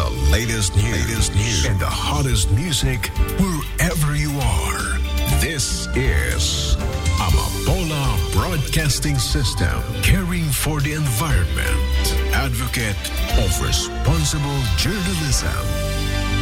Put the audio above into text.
the latest news and the hottest music wherever you are. This is Amapola Broadcasting System, caring for the environment, advocate of responsible journalism.